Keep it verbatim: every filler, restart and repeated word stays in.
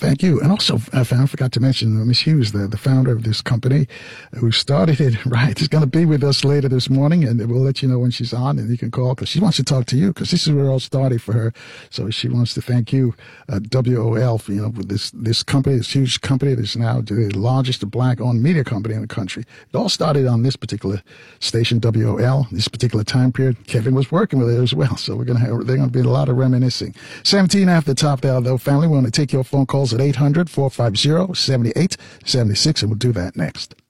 Thank you. And also, I forgot to mention Miss Hughes, the, the founder of this company, who started it, right, is going to be with us later this morning, and we'll let you know when she's on, and you can call, because she wants to talk to you, because this is where it all started for her. So she wants to thank you, uh, W O L, for, you know, with this, this company, this huge company that's now the largest black-owned media company in the country. It all started on this particular station, W O L, this particular time period. Kevin was working with it as well, so we're going to have, there's going to be a lot of reminiscing. seventeen after the top there, though, family. We want to take your phone calls at eight hundred, four five zero, seven eight seven six, and we'll do that next.